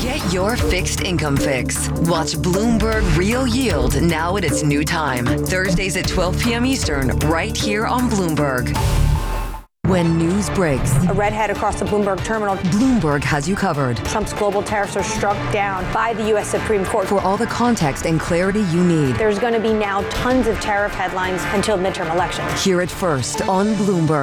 Get your fixed income fix. Watch Bloomberg Real Yield now at its new time. Thursdays at 12 p.m. Eastern, right here on Bloomberg. When news breaks, a redhead across the Bloomberg terminal. Bloomberg has you covered. Trump's global tariffs are struck down by the U.S. Supreme Court. For all the context and clarity you need. There's going to be now tons of tariff headlines until midterm elections. Hear it first on Bloomberg.